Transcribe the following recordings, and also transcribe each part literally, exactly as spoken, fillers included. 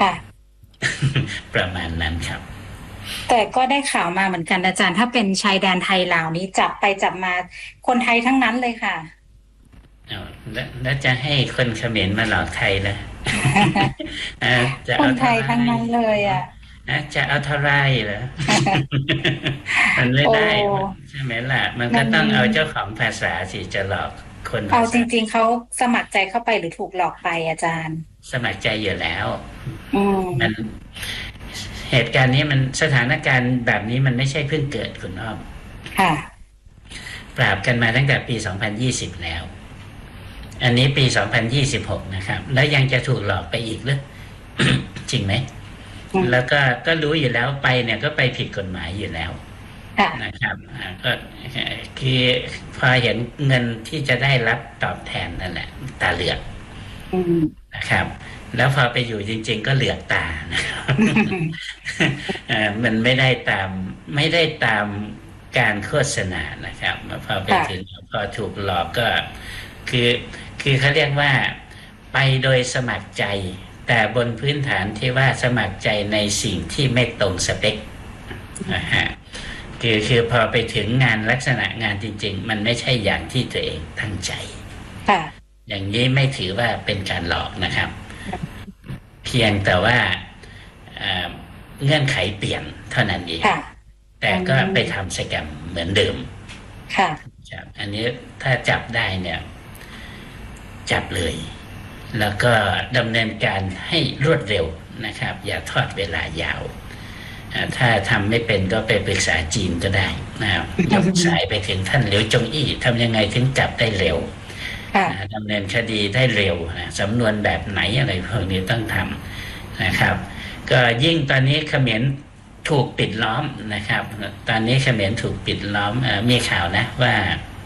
ค่ะประมาณนั้นครับแต่ก็ได้ข่าวมาเหมือนกันอาจารย์ถ้าเป็นชายแดนไทยลาวนี้จับไปจับมาคนไทยทั้งนั้นเลยค่ะเอาแล้วแล้วจะให้คนเขมรมาหลอกไทยนะอ่าจะคนไทยเอาเท่าไรทั้งนั้นเลยอ่ะนะจะเอาเท่าไรเหรอ มันไม่โอ้ได้ใช่ไหมล่ะมันมันก็ต้องเอาเจ้าของภาษาสิจะหลอกคนเอาภาษาจริงๆเขาสมัครใจเข้าไปหรือถูกหลอกไปอาจารย์สมัครใจอยู่แล้วอืมันมเหตุการณ์นี้มันสถานการณ์แบบนี้มันไม่ใช่เพิ่งเกิดคุณอ้อมค่ะปราบกันมาตั้งแต่ปีสองพันยี่สิบแล้วอันนี้ปีสองพันยี่สิบหกนะครับแล้วยังจะถูกหลอกไปอีกหรือ จริงไหมอืมแล้วก็ก็รู้อยู่แล้วไปเนี่ยก็ไปผิดกฎหมายอยู่แล้วค่ะนะครับก็คือพอเห็นเงินที่จะได้รับตอบแทนนั่นแหละตาเหลือกอืมนะครับแล้วพอไปอยู่จริงๆก็เหลือกตานะครับมันไม่ได้ตามไม่ได้ตามการโฆษณานะครับพอไปถึงค่ะพอถูกหลอกก็คือคือเขาเรียกว่าไปโดยสมัครใจแต่บนพื้นฐานที่ว่าสมัครใจในสิ่งที่ไม่ตรงสเปคนะฮะคือคือพอไปถึงงานลักษณะงานจริงๆมันไม่ใช่อย่างที่ตัวเองตั้งใจค่ะอย่างนี้ไม่ถือว่าเป็นการหลอกนะครับเพียงแต่ว่าเงื่อนไขเปลี่ยนเท่านั้นเองค่ะแต่อืก็ไปมทำสแกมเหมือนเดิมค่ะครับอันนี้ถ้าจับได้เนี่ยจับเลยแล้วก็ดำเนินการให้รวดเร็วนะครับอย่าทอดเวลายาวถ้าทำไม่เป็นก็ไปปรึกษาจีนก็ได้นะครับยกสายไปถึงท่านเหลียวจงอี้ทำยังไงถึงจับได้เร็วดำเนินคดีได้เร็วนะสำนวนแบบไหนอะไรพวกนี้ต้องทำนะครับก็ยิ่งตอนนี้เขมรถูกปิดล้อมนะครับตอนนี้เขมรถูกปิดล้อมมีข่าวนะว่า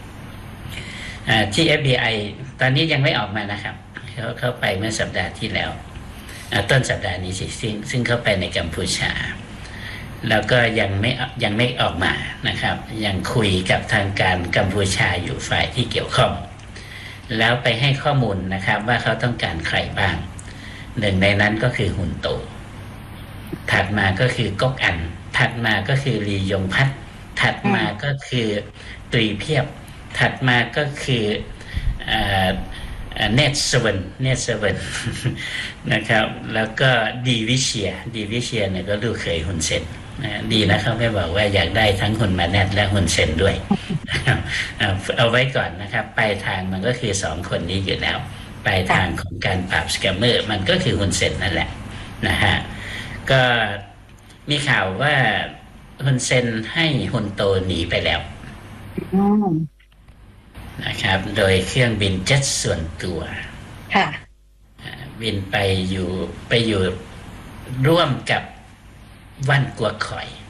ที่ เอฟ บี ไอ ตอนนี้ยังไม่ออกมานะครับเขาเข้าไปเมื่อสัปดาห์ที่แล้วต้นสัปดาห์นี้สิซึ่งซึ่งเข้าไปในกัมพูชาแล้วก็ยังไม่ยังไม่ออกมานะครับยังคุยกับทางการกัมพูชาอยู่ฝ่ายที่เกี่ยวข้องแล้วไปให้ข้อมูลนะครับว่าเขาต้องการใครบ้างหนึ่งในนั้นก็คือฮุนโตถัดมาก็คือก๊กอันถัดมาก็คือลียงพัฒน์ถัดมาก็คือตรีเพียบถัดมาก็คือเนตสเวนเนตสเวนนะครับแล้วก็ดีวิเชียดีวิเชียเนี่ยก็ลูกเคยฮุนเซนนะดีนะเขาไม่บอกว่าอยากได้ทั้งฮุนมาเนตและฮุนเซนด้วยเอาไว้ก่อนนะครับปลายทางมันก็คือสองคนนี้อยู่แล้วปลายทางของการปราบสแกมเมอร์มันก็คือฮุนเซนนั่นแหละนะฮะก็มีข่าวว่าฮุนเซนให้ฮุนโตหนีไปแล้วนะครับโดยเครื่องบินเจ็ตส่วนตัวค่ะบินไปอยู่ไปอยู่ร่วมกับวันกัวคอย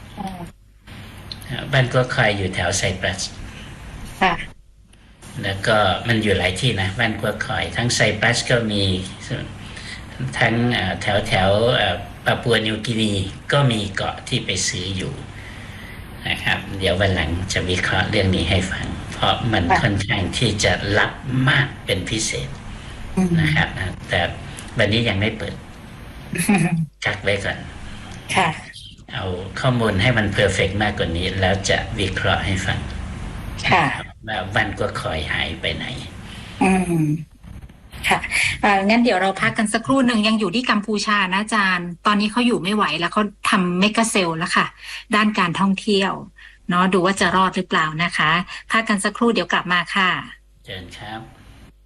วันกัวคอยอยู่แถวไซปรัสค่ะแล้วก็มันอยู่หลายที่นะวันกัวคอยทั้งไซปรัสก็มีทั้งแถวแถวปาปัวนิวกินีก็มีเกาะที่ไปซื้ออยู่นะครับเดี๋ยววันหลังจะวิเคราะห์เรื่องนี้ให้ฟังเพราะมันค่อนข้างที่จะลับมากเป็นพิเศษนะครับแต่วันนี้ยังไม่เปิดกักไว้ก่อนค่ะเอาข้อมูลให้มันเพอร์เฟกต์มากกว่านี้แล้วจะวิเคราะห์ให้ฟังค่ะว่าวันก็คอยหายไปไหนอืมค่ะอ่างั้นเดี๋ยวเราพักกันสักครู่หนึ่งยังอยู่ที่กัมพูชานะอาจารย์ตอนนี้เขาอยู่ไม่ไหวแล้วเขาทำเมกะเซลแล้วค่ะด้านการท่องเที่ยวเนาะดูว่าจะรอดหรือเปล่านะคะพักกันสักครู่เดี๋ยวกลับมาค่ะเชิญครับ